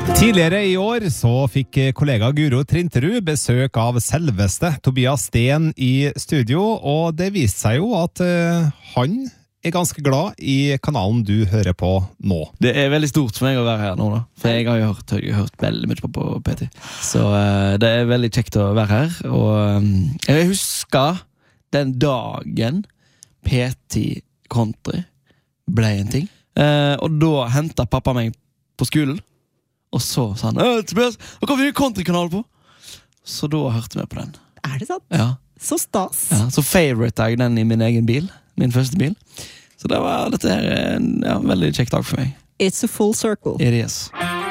Tidligere i år så fikk kollega Guro Trinterud besøk av selveste Tobias Sten i studio, og det viste seg jo at han ganske glad i kanalen du hører på nå. Det veldig stort for meg å være her nå da, for jeg har jo hørt veldig mye på PT. Så det veldig kjekt å være her, og jeg husker den dagen PT Country ble en ting, og da hentet pappa meg på skolen, og så sa han, Tobias, hva kan vi gjøre countrykanal på? Så da hørte vi på den. Det sant? Ja. Så stas. Ja, så favorite jeg den i min egen bil, min første bil. Så dette her veldig kjekt dag for meg. It's a full circle. It is.